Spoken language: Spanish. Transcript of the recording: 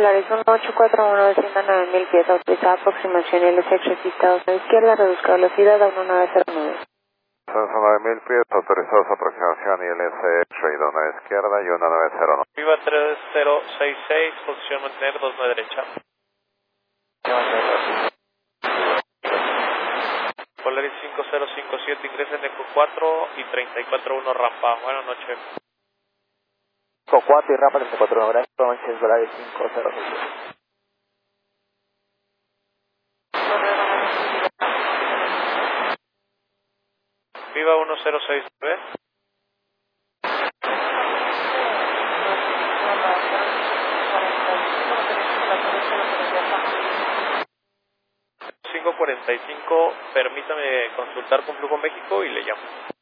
Polaris 1841, descienda 9000 pies, autorizada aproximación LSX registrados a la izquierda, reduzca velocidad a 1909. Son 9000 pies, autorizados aproximación ILS X-ray, 1 a la izquierda y 1909. Viva 3066, posición mantener 29 derecha. Polaris 5057, ingresa en Eco 4 y 341 rampa. Buenas noches. Eco 4 y rampa 341, gracias. Manches Polaris 5067. Viva 1069. ...5:45, permítame consultar con Flujo México y le llamo.